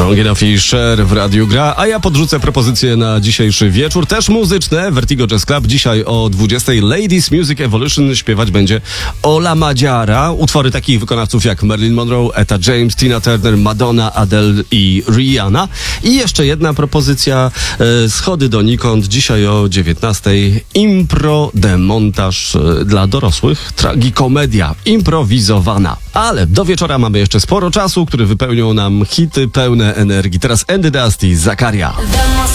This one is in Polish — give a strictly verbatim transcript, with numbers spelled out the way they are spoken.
Strong Enough i Cher w Radiu Gra, a ja podrzucę propozycje na dzisiejszy wieczór, też muzyczne. Vertigo Jazz Club dzisiaj o dwudziestej. Ladies Music Evolution śpiewać będzie Ola Madziara. Utwory takich wykonawców jak Marilyn Monroe, Etta James, Tina Turner, Madonna, Adele i Rihanna. I jeszcze jedna propozycja, e, schody donikąd. Dzisiaj o dziewiętnastej. Impro demontaż e, dla dorosłych. Tragikomedia improwizowana. Ale do wieczora mamy jeszcze sporo czasu, który wypełnią nam hity pełne energii. Teraz Andy Dusty, Zakaria.